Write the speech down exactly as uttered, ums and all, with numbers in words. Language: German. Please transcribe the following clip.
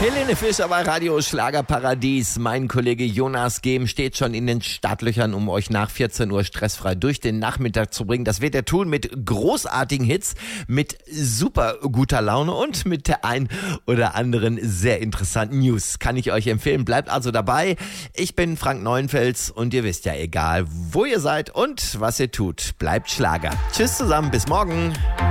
Helene Fischer bei Radio Schlagerparadies. Mein Kollege Jonas Gehm steht schon in den Startlöchern, um euch nach vierzehn Uhr stressfrei durch den Nachmittag zu bringen. Das wird er tun mit großartigen Hits, mit super guter Laune und mit der ein oder anderen sehr interessanten News. Kann ich euch empfehlen. Bleibt also dabei. Ich bin Frank Neuenfels und ihr wisst ja, egal wo ihr seid und was ihr tut, bleibt Schlager. Tschüss zusammen, bis morgen.